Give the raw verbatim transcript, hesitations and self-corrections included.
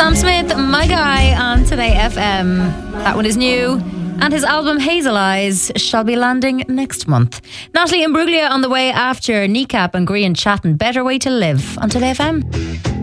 Sam Smith, My Guy on Today F M. That one is new. And his album Hazel Eyes shall be landing next month. Natalie Imbruglia on the way after Kneecap and Grian chatting Better Way to Live on Today F M.